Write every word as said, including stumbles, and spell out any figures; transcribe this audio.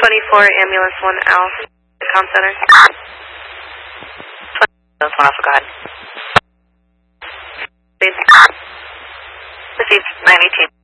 twenty-four, ambulance one Alpha, comm center. Ambulance one Alpha, go ahead. Please. Received, nine eighteen.